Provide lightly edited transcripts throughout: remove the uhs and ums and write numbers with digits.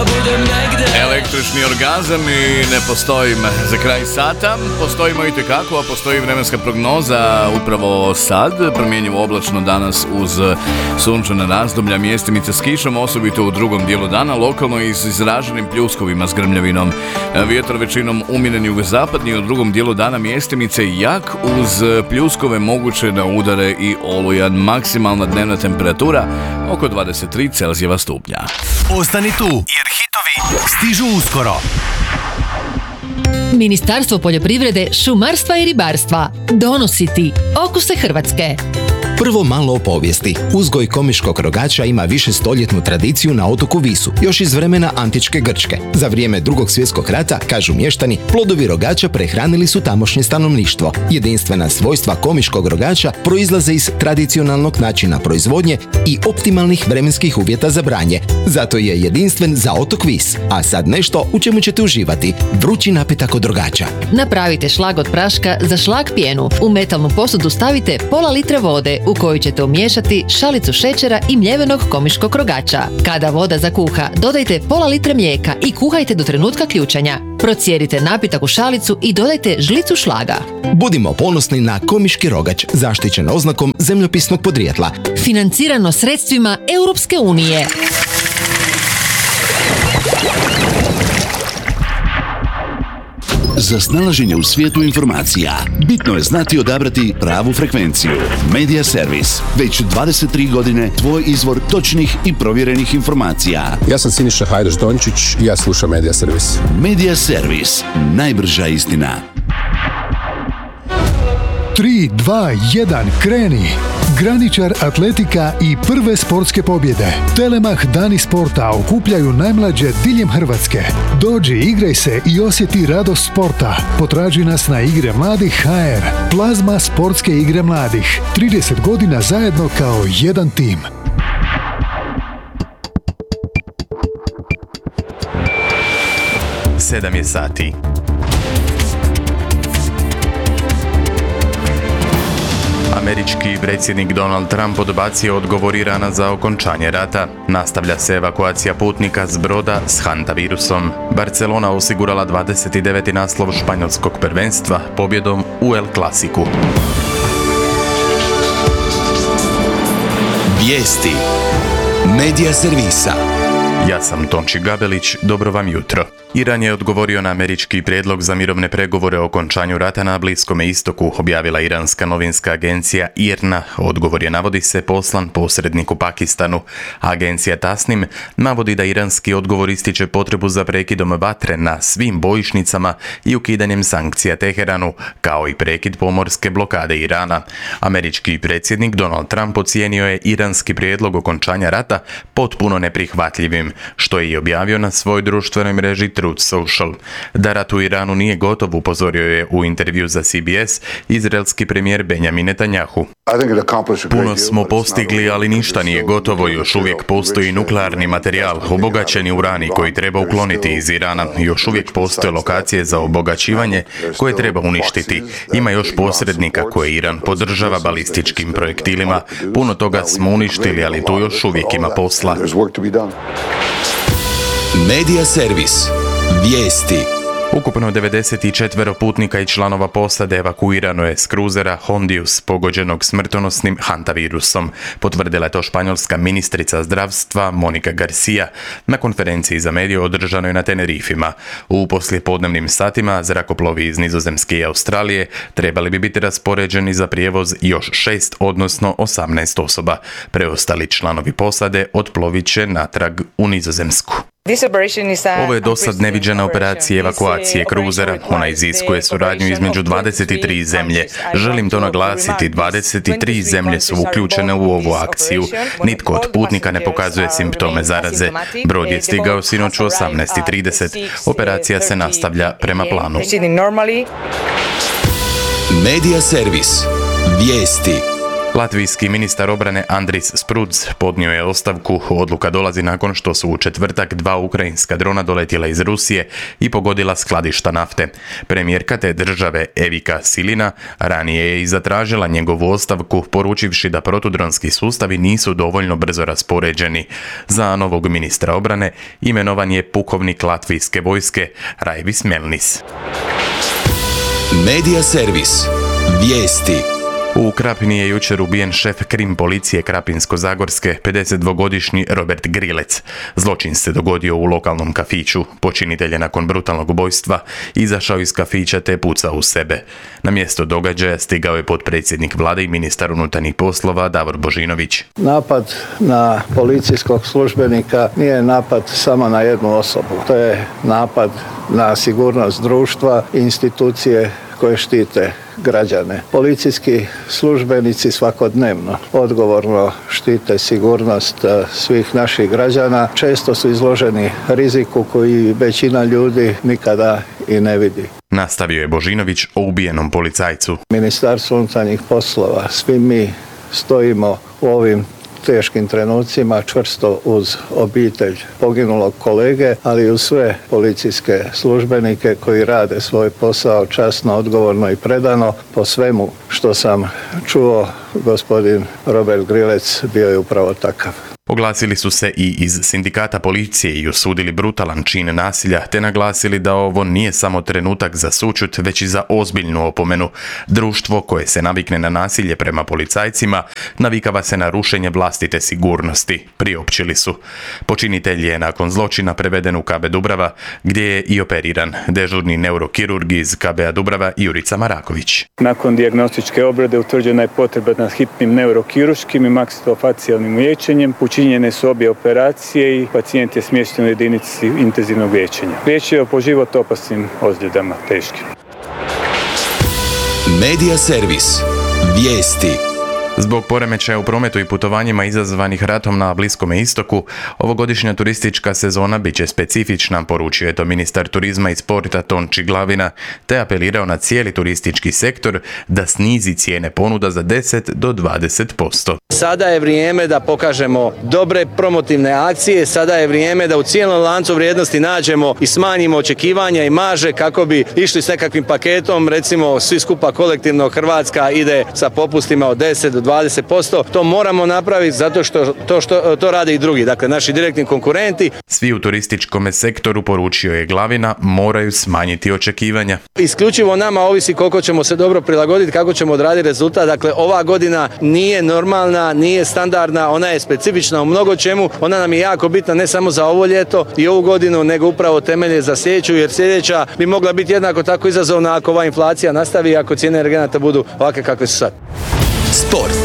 budem negde. Električni orgazam i ne postojim za kraj sata. Postojimo i tekako, a postoji vremenska prognoza upravo sad. Promjenjivo oblačno danas uz sunčana razdoblja, mjestimice s kišom, osobito u drugom dijelu dana, lokalno i s izraženim pljuskovima s grmljavinom. Vjetar većinom umjeren jugozapadni, u drugom dijelu dana mjestimice jak uz pljuskove moguće na udare i olujan. Maksimalna dnevna temperatura oko 23 Celzijeva stupnja. Ostani tu, jer hitovi stižu uskoro. Ministarstvo poljoprivrede, šumarstva i ribarstva donosi ti Okuse Hrvatske. Prvo malo o povijesti. Uzgoj komiškog rogača ima višestoljetnu tradiciju na otoku Visu, još iz vremena antičke Grčke. Za vrijeme Drugog svjetskog rata, kažu mještani, plodovi rogača prehranili su tamošnje stanovništvo. Jedinstvena svojstva komiškog rogača proizlaze iz tradicionalnog načina proizvodnje i optimalnih vremenskih uvjeta za branje. Zato je jedinstven za otok Vis. A sad nešto u čemu ćete uživati. Vrući napitak od rogača. Napravite šlag od praška za šlag pjenu. U metalnu posudu stavite pola litre vode u koju ćete umiješati šalicu šećera i mljevenog komiškog rogača. Kada voda zakuha, dodajte pola litre mlijeka i kuhajte do trenutka ključanja. Procijedite napitak u šalicu i dodajte žlicu šlaga. Budimo ponosni na komiški rogač, zaštićen oznakom zemljopisnog podrijetla. Financirano sredstvima Europske unije. Za snalaženje u svijetu informacija, bitno je znati odabrati pravu frekvenciju. Media Servis. Već 23 godine tvoj izvor točnih i provjerenih informacija. Ja sam Siniša Hajdaš-Dončić i ja slušam Media Servis. Media Servis. Najbrža istina. 3, 2, 1, kreni! Graničar atletika i prve sportske pobjede. Telemach Dani sporta okupljaju najmlađe diljem Hrvatske. Dođi, igraj se i osjeti radost sporta. Potraži nas na Igre mladih HR. Plazma sportske igre mladih. 30 godina zajedno kao jedan tim. 7 je sati. Američki predsjednik Donald Trump odbacio odgovor Irana za okončanje rata. Nastavlja se evakuacija putnika s broda s hantavirusom. Barcelona osigurala 29. naslov španjolskog prvenstva pobjedom u El Clasicu. Vijesti Media Servisa. Ja sam Tonči Gabelić, dobro vam jutro. Iran je odgovorio na američki prijedlog za mirovne pregovore o okončanju rata na Bliskome istoku, objavila iranska novinska agencija IRNA. Odgovor je, navodi se, poslan posredniku Pakistanu. Agencija Tasnim navodi da iranski odgovor ističe potrebu za prekidom vatre na svim bojišnicama i ukidanjem sankcija Teheranu, kao i prekid pomorske blokade Irana. Američki predsjednik Donald Trump ocijenio je iranski prijedlog okončanja rata potpuno neprihvatljivim, što je i objavio na svojoj društvenoj mreži Truth Social. Da rat u Iranu nije gotov, upozorio je u intervju za CBS izraelski premijer Benjamin Netanjahu. Puno smo postigli, ali ništa nije gotovo. Još uvijek postoji nuklearni materijal, obogaćeni urani koji treba ukloniti iz Irana. Još uvijek postoje lokacije za obogaćivanje koje treba uništiti. Ima još posrednika koje Iran podržava balističkim projektilima. Puno toga smo uništili, ali tu još uvijek ima posla. Media Servis. Vijesti. Ukupno 94 putnika i članova posade evakuirano je s kruzera Hondius pogođenog smrtonosnim hantavirusom. Potvrdila je to španjolska ministrica zdravstva Monika Garcia na konferenciji za medije održanoj na Tenerifima. U poslijepodnevnim satima zrakoplovi iz Nizozemske i Australije trebali bi biti raspoređeni za prijevoz još 6, odnosno 18 osoba. Preostali članovi posade otplovit će natrag u Nizozemsku. Ovo je dosad neviđena operacija evakuacije kruzera. Ona iziskuje suradnju između 23 zemlje. Želim to naglasiti, 23 zemlje su uključene u ovu akciju. Nitko od putnika ne pokazuje simptome zaraze. Brod je stigao sinoć u 18:30. Operacija se nastavlja prema planu. Media Servis. Vijesti. Latvijski ministar obrane Andris Spruds podnio je ostavku. Odluka dolazi nakon što su u četvrtak 2 ukrajinska drona doletjela iz Rusije i pogodila skladišta nafte. Premijerka te države Evika Silina ranije je i zatražila njegovu ostavku, poručivši da protudronski sustavi nisu dovoljno brzo raspoređeni. Za novog ministra obrane imenovan je pukovnik Latvijske vojske Raivis Melnis. Medija servis. Vijesti. U Krapini je jučer ubijen šef krim policije Krapinsko-zagorske, 52-godišnji Robert Grilec. Zločin se dogodio u lokalnom kafiću. Počinitelj je nakon brutalnog ubojstva izašao iz kafića te pucao u sebe. Na mjesto događaja stigao je potpredsjednik vlade i ministar unutarnjih poslova Davor Božinović. Napad na policijskog službenika nije napad samo na jednu osobu. To je napad na sigurnost društva i institucije koje štite građane. Policijski službenici svakodnevno odgovorno štite sigurnost svih naših građana. Često su izloženi riziku koji većina ljudi nikada i ne vidi. Nastavio je Božinović o ubijenom policajcu. Ministarstvo unutarnjih poslova, svi mi stojimo u ovim teškim trenucima čvrsto uz obitelj poginulog kolege, ali i uz sve policijske službenike koji rade svoj posao časno, odgovorno i predano. Po svemu što sam čuo, gospodin Robert Grilec bio je upravo takav. Oglasili su se i iz sindikata policije i osudili brutalan čin nasilja, te naglasili da ovo nije samo trenutak za sućut, već i za ozbiljnu opomenu. Društvo koje se navikne na nasilje prema policajcima, navikava se na rušenje vlastite sigurnosti, priopćili su. Počinitelj je nakon zločina preveden u KB Dubrava, gdje je i operiran. Dežurni neurokirurg iz KB-a Dubrava Jurica Maraković. Nakon dijagnostičke obrade utvrđena je potreba nad hitnim neurokirurškim i maksilofacijalnim liječenjem. Učinjene su obje operacije i pacijent je smješten u jedinici intenzivnog liječenja. Riječ je o po život opasnim ozljedama, teškim. Medija servis. Vijesti. Zbog poremećaja u prometu i putovanjima izazvanih ratom na Bliskome istoku, ovogodišnja turistička sezona bit će specifična, poručio je to ministar turizma i sporta Tonči Glavina, te apelirao na cijeli turistički sektor da snizi cijene ponuda za 10 do 20%. Sada je vrijeme da pokažemo dobre promotivne akcije, sada je vrijeme da u cijelom lancu vrijednosti nađemo i smanjimo očekivanja i marže kako bi išli s nekakvim paketom, recimo svi skupa kolektivno Hrvatska ide sa popustima od 10 do 20%. To moramo napraviti zato što to rade i drugi, dakle naši direktni konkurenti. Svi u turističkom sektoru, poručio je Glavina, moraju smanjiti očekivanja. Isključivo nama ovisi koliko ćemo se dobro prilagoditi, kako ćemo odraditi rezultat. Dakle, ova godina nije normalna, nije standardna, ona je specifična u mnogo čemu. Ona nam je jako bitna ne samo za ovo ljeto i ovu godinu, nego upravo temelje za sljedeću, jer sljedeća bi mogla biti jednako tako izazovna ako ova inflacija nastavi i ako cijene energenata budu ovakve kakve su sad. Sport.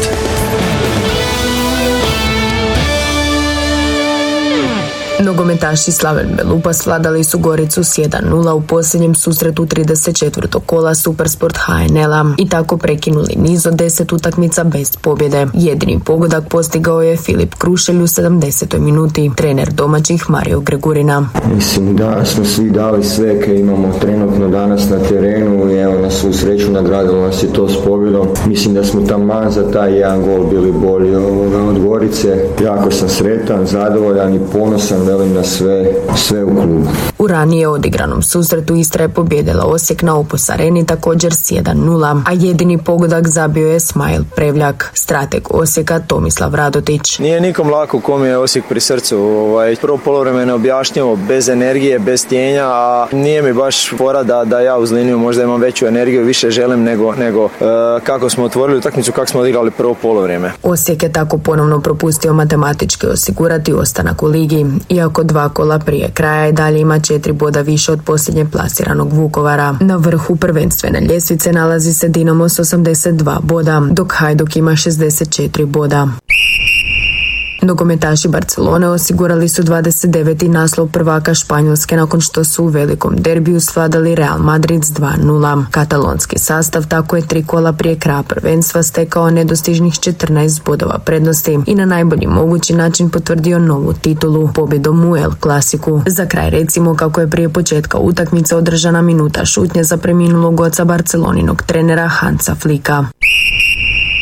Nogometaši Slaven Belupa svladali su Goricu s 1:0 u posljednjem susretu 34. kola Supersport HNL-a i tako prekinuli niz od 10 utakmica bez pobjede. Jedini pogodak postigao je Filip Krušelj u 70. minuti, trener domaćih Mario Gregurina. Mislim da smo svi dali sve kaj imamo trenutno danas na terenu i evo na svu sreću nagradilo nas je to s pobjedom. Mislim da smo taman za taj jedan gol bili bolji od Gorice. Jako sam sretan, zadovoljan i ponosan velim na sve u klubu. U ranije odigranom susretu Istra je pobjedila Osijek na Opus Areni također s 1:0, a jedini pogodak zabio je Smajl Prevljak. Strateg Osijeka Tomislav Radotić. Nije nikom lako kom je Osijek pri srcu. Prvo poluvreme objašnjivo, bez energije, bez tijenja, a nije mi baš fora da ja uz liniju možda imam veću energiju, više želim nego kako smo otvorili utakmicu, kako smo odigrali prvo poluvreme. Osijek je tako ponovno propustio matematički osigurati ostanak u ligi. Iako 2 kola prije kraja i dalje ima 4 boda više od posljednje plasiranog Vukovara. Na vrhu prvenstvene ljestvice nalazi se Dinamo s 82 boda, dok Hajduk ima 64 boda. Nogometaši Barcelone osigurali su 29. naslov prvaka Španjolske nakon što su u velikom derbiju svladali Real Madrid s 2:0. Katalonski sastav tako je 3 kola prije kraja prvenstva stekao nedostižnih 14 bodova prednosti i na najbolji mogući način potvrdio novu titulu pobjedom u El Clasicu. Za kraj recimo kako je prije početka utakmice održana minuta šutnje za preminulog oca Barceloninog trenera Hansa Flicka.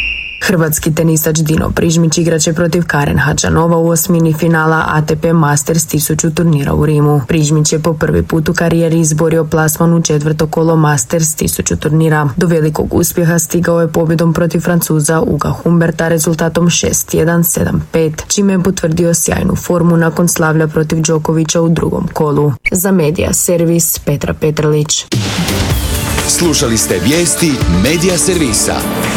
Hrvatski tenisač Dino Prižmić igraće protiv Karen Hadžanova u osmini finala ATP Masters 1000 turnira u Rimu. Prižmić je po prvi put u karijeri izborio plasman u četvrto kolo Masters 1000 turnira. Do velikog uspjeha stigao je pobjedom protiv Francuza Uga Humberta rezultatom 6-1, 7-5, čime je potvrdio sjajnu formu nakon slavlja protiv Đokovića u drugom kolu. Za Medija servis Petra Petrlić. Slušali ste vijesti Medija servisa.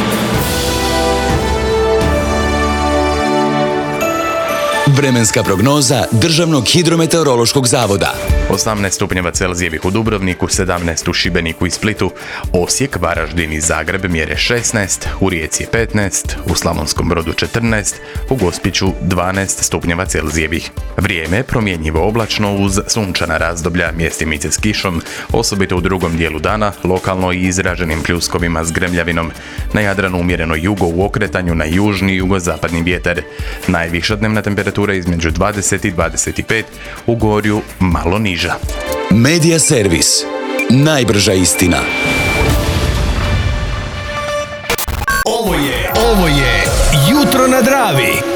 Vremenska prognoza Državnog hidrometeorološkog zavoda. 18 stupnjeva Celzijevih u Dubrovniku, 17 u Šibeniku i Splitu, Osijek, Varaždin i Zagreb mjere 16, u Rijeci 15, u Slavonskom Brodu 14, u Gospiću 12 stupnjeva Celzijevih. Vrijeme je promjenjivo oblačno uz sunčana razdoblja, mjestimice s kišom, osobito u drugom dijelu dana, lokalno i izraženim pljuskovima s grmljavinom. Na Jadranu umjereno jugo u okretanju na južni i jugozapadni vjetar. Najviša dnevna temperatura između 20 i 25, u Gorju malo niža. Medija servis. Najbrža istina. Ovo je Jutro na Dravi.